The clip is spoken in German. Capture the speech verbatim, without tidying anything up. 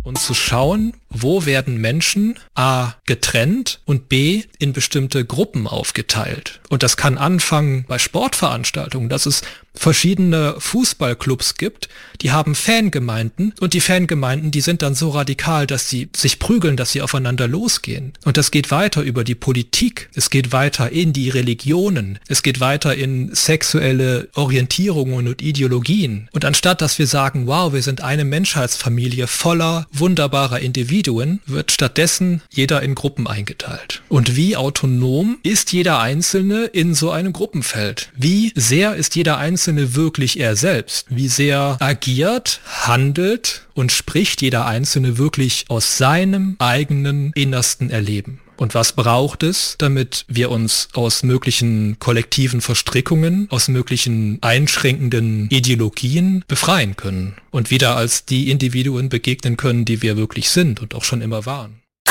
Und zu schauen, wo werden Menschen A getrennt und B in bestimmte Gruppen aufgeteilt. Und das kann anfangen bei Sportveranstaltungen, dass es verschiedene Fußballclubs gibt, die haben Fangemeinden und die Fangemeinden, die sind dann so radikal, dass sie sich prügeln, dass sie aufeinander losgehen. Und das geht weiter über die Politik, es geht weiter in die Religionen, es geht weiter in sexuelle Orientierungen und Ideologien. Und anstatt, dass wir sagen, wow, wir sind eine Menschheitsfamilie voller wunderbarer Individuen, wird stattdessen jeder in Gruppen eingeteilt. Und wie autonom ist jeder Einzelne in so einem Gruppenfeld? Wie sehr ist jeder Einzelne wirklich er selbst? Wie sehr agiert, handelt und spricht jeder Einzelne wirklich aus seinem eigenen innersten Erleben? Und was braucht es, damit wir uns aus möglichen kollektiven Verstrickungen, aus möglichen einschränkenden Ideologien befreien können und wieder als die Individuen begegnen können, die wir wirklich sind und auch schon immer waren?